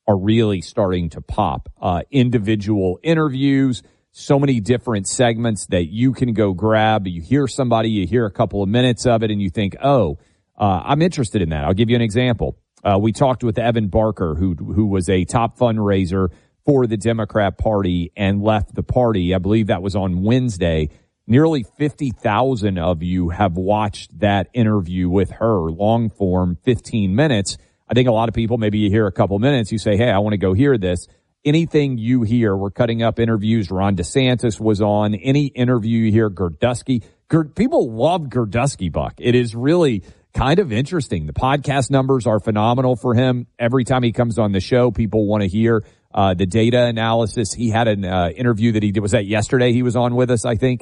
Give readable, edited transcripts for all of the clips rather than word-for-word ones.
are really starting to pop. Individual interviews, so many different segments that you can go grab. You hear somebody, you hear a couple of minutes of it, and you think, I'm interested in that. I'll give you an example. We talked with Evan Barker, who was a top fundraiser for the Democrat Party and left the party. I believe that was on Wednesday. Nearly 50,000 of you have watched that interview with her, long form, 15 minutes. I think a lot of people, maybe you hear a couple minutes, you say, hey, I want to go hear this. Anything you hear, we're cutting up interviews. Ron DeSantis was on. Any interview you hear, Gerdusky. People love Gerdusky, Buck. It is really kind of interesting. The podcast numbers are phenomenal for him. Every time he comes on the show, people want to hear the data analysis. He had an interview that he did. Was that yesterday he was on with us, I think?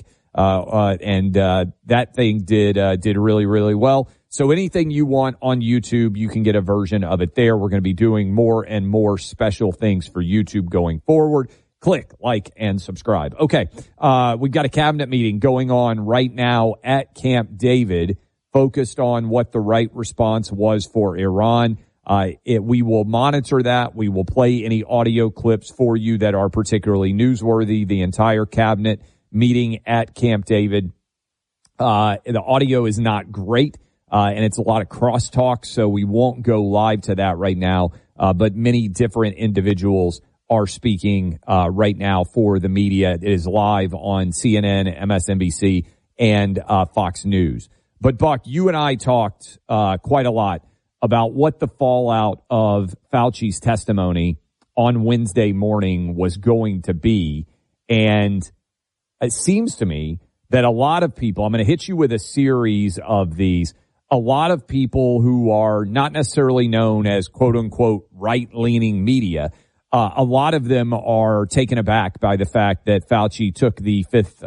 And that thing did really, really well. So anything you want on YouTube, you can get a version of it there. We're going to be doing more and more special things for YouTube going forward. Click, like, and subscribe. Okay. We've got a cabinet meeting going on right now at Camp David, focused on what the right response was for Iran. We will monitor that. We will play any audio clips for you that are particularly newsworthy. The entire cabinet meeting at Camp David. The audio is not great. And it's a lot of crosstalk, so we won't go live to that right now. But many different individuals are speaking right now for the media. It is live on CNN, MSNBC, and Fox News. But, Buck, you and I talked quite a lot about what the fallout of Fauci's testimony on Wednesday morning was going to be. And it seems to me that a lot of people, I'm going to hit you with a series of these, a lot of people who are not necessarily known as quote-unquote right-leaning media, a lot of them are taken aback by the fact that Fauci took the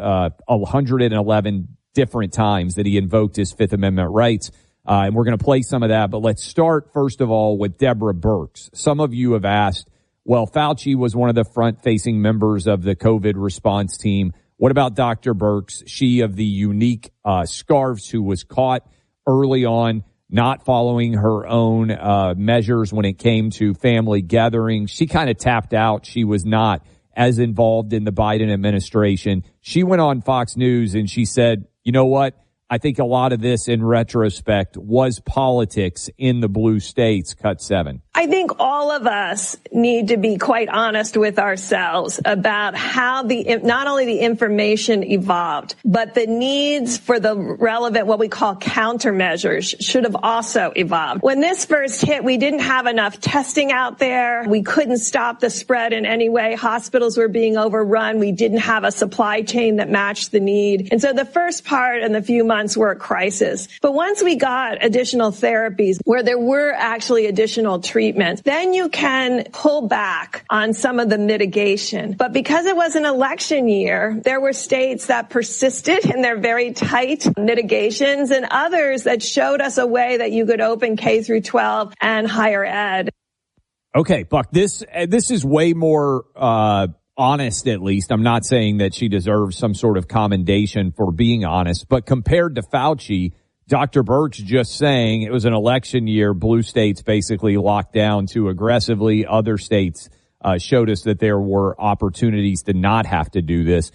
111 different times that he invoked his Fifth Amendment rights. And we're going to play some of that. But let's start, first of all, with Deborah Birx. Some of you have asked, well, Fauci was one of the front-facing members of the COVID response team. What about Dr. Birx, she of the unique scarves, who was caught early on not following her own measures when it came to family gatherings? She kind of tapped out. She was not as involved in the Biden administration. She went on Fox News and she said, you know what? I think a lot of this, in retrospect, was politics in the blue states. Cut 7. I think all of us need to be quite honest with ourselves about how not only the information evolved, but the needs for the relevant, what we call countermeasures, should have also evolved. When this first hit, we didn't have enough testing out there. We couldn't stop the spread in any way. Hospitals were being overrun. We didn't have a supply chain that matched the need. And so the first part and the few months were a crisis. But once we got additional therapies where there were actually additional treatments, then you can pull back on some of the mitigation. But because it was an election year, there were states that persisted in their very tight mitigations and others that showed us a way that you could open K through 12 and higher ed. Okay, Buck, this is way more honest, at least. I'm not saying that she deserves some sort of commendation for being honest, but compared to Fauci, Dr. Birx just saying it was an election year, blue states basically locked down too aggressively. Other states showed us that there were opportunities to not have to do this.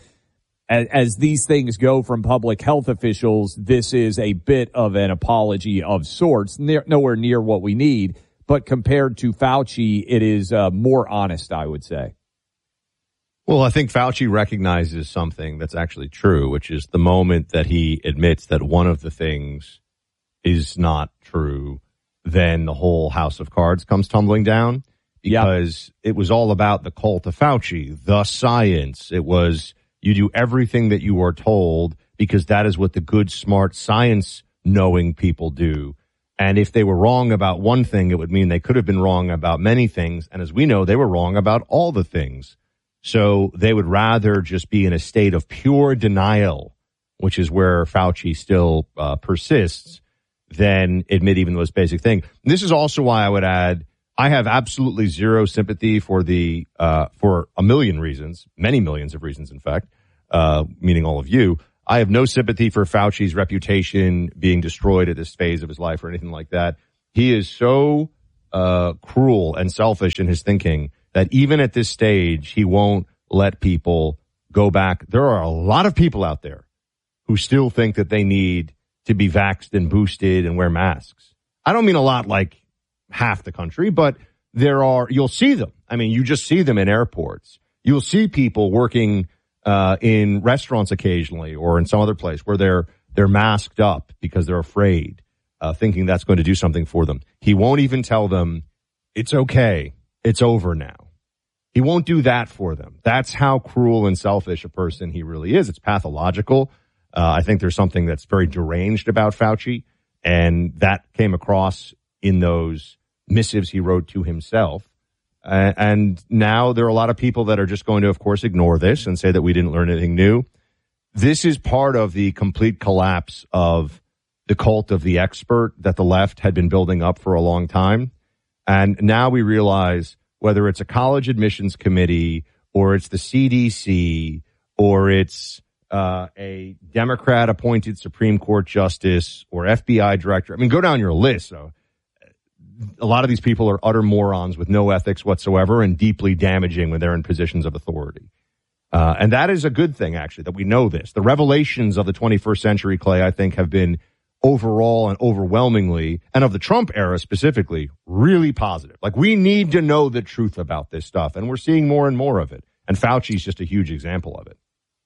As these things go from public health officials, this is a bit of an apology of sorts, nowhere near what we need. But compared to Fauci, it is more honest, I would say. Well, I think Fauci recognizes something that's actually true, which is the moment that he admits that one of the things is not true, then the whole house of cards comes tumbling down, because it was all about the cult of Fauci, the science. It was, you do everything that you are told because that is what the good, smart, science-knowing people do. And if they were wrong about one thing, it would mean they could have been wrong about many things. And as we know, they were wrong about all the things. So they would rather just be in a state of pure denial, which is where Fauci still persists, than admit even the most basic thing. And this is also why I would add, I have absolutely zero sympathy for for a million reasons, many millions of reasons, in fact, meaning all of you. I have no sympathy for Fauci's reputation being destroyed at this phase of his life or anything like that. He is so cruel and selfish in his thinking that even at this stage, he won't let people go back. There are a lot of people out there who still think that they need to be vaxxed and boosted and wear masks. I don't mean a lot like half the country, but you'll see them. I mean, you just see them in airports. You'll see people working in restaurants occasionally or in some other place where they're masked up because they're afraid, thinking that's going to do something for them. He won't even tell them, it's okay, it's over now. He won't do that for them. That's how cruel and selfish a person he really is. It's pathological. I think there's something that's very deranged about Fauci, and that came across in those missives he wrote to himself. And now there are a lot of people that are just going to, of course, ignore this and say that we didn't learn anything new. This is part of the complete collapse of the cult of the expert that the left had been building up for a long time. And now we realize whether it's a college admissions committee or it's the CDC or it's a Democrat-appointed Supreme Court justice or FBI director. I mean, go down your list. So a lot of these people are utter morons with no ethics whatsoever and deeply damaging when they're in positions of authority. And that is a good thing, actually, that we know this. The revelations of the 21st century, Clay, I think, have been overall and overwhelmingly, and of the Trump era specifically, really positive. Like, we need to know the truth about this stuff, and we're seeing more and more of it. And Fauci's just a huge example of it.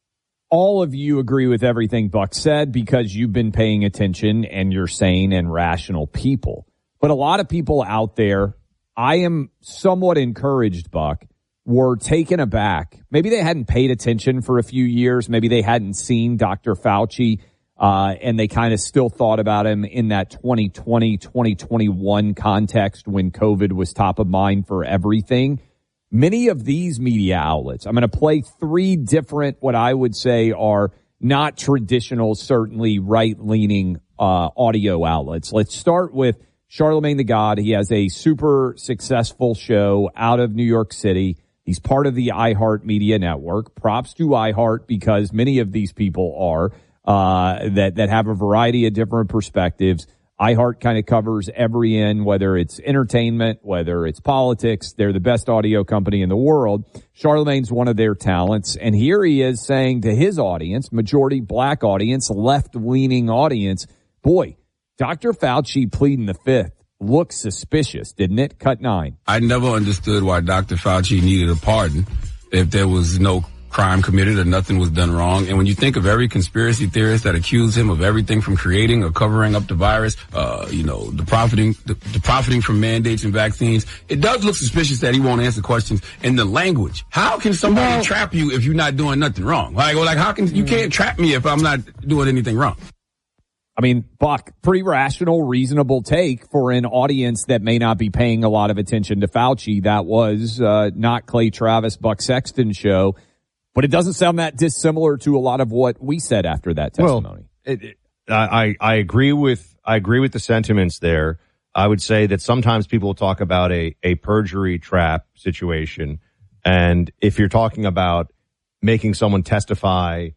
All of you agree with everything Buck said because you've been paying attention and you're sane and rational people. But a lot of people out there, I am somewhat encouraged, Buck, were taken aback. Maybe they hadn't paid attention for a few years. Maybe they hadn't seen Dr. Fauci, and they kind of still thought about him in that 2020, 2021 context when COVID was top of mind for everything. Many of these media outlets, I'm going to play three different, what I would say are not traditional, certainly right-leaning audio outlets. Let's start with Charlemagne the God. He has a super successful show out of New York City. He's part of the iHeart Media Network. Props to iHeart because many of these people are that have a variety of different perspectives. iHeart kind of covers every end, whether it's entertainment, whether it's politics. They're the best audio company in the world. Charlemagne's one of their talents. And here he is saying to his audience, majority black audience, left-leaning audience, boy, Dr. Fauci pleading the fifth looks suspicious, didn't it? Cut 9. I never understood why Dr. Fauci needed a pardon if there was no crime committed or nothing was done wrong. And when you think of every conspiracy theorist that accused him of everything from creating or covering up the virus, the profiting from mandates and vaccines, it does look suspicious that he won't answer questions. And the language, how can somebody trap you if you're not doing nothing wrong? Like how can you can't trap me if I'm not doing anything wrong? I mean, Buck, pretty rational, reasonable take for an audience that may not be paying a lot of attention to Fauci. That was not Clay Travis, Buck Sexton show. But it doesn't sound that dissimilar to a lot of what we said after that testimony. Well, I agree with the sentiments there. I would say that sometimes people talk about a perjury trap situation, and if you're talking about making someone testify,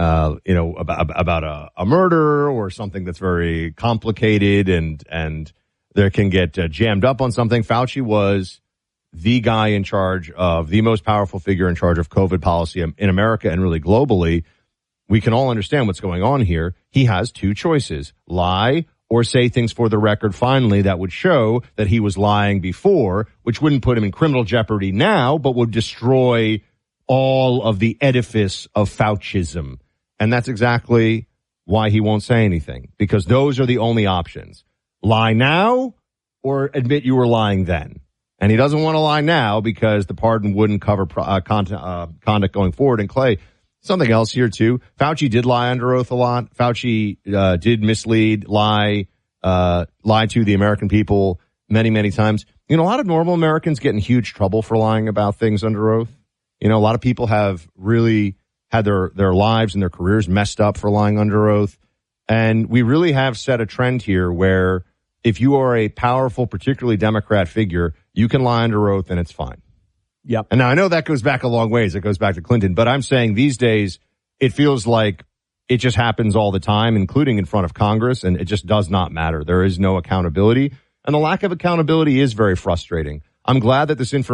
about a murder or something that's very complicated and there can get jammed up on something, Fauci was the guy in charge of the most powerful figure in charge of COVID policy in America and really globally. We can all understand what's going on here. He has two choices: lie or say things for the record finally that would show that he was lying before, which wouldn't put him in criminal jeopardy now, but would destroy all of the edifice of Faucism. And that's exactly why he won't say anything, because those are the only options. Lie now or admit you were lying then. And he doesn't want to lie now because the pardon wouldn't cover conduct going forward. And Clay, something else here too. Fauci did lie under oath a lot. Fauci did mislead, lie to the American people many, many times. You know, a lot of normal Americans get in huge trouble for lying about things under oath. You know, a lot of people have really had their lives and their careers messed up for lying under oath. And we really have set a trend here where if you are a powerful, particularly Democrat figure, you can lie under oath and it's fine. Yep. And now I know that goes back a long ways. It goes back to Clinton. But I'm saying these days it feels like it just happens all the time, including in front of Congress, and it just does not matter. There is no accountability. And the lack of accountability is very frustrating. I'm glad that this information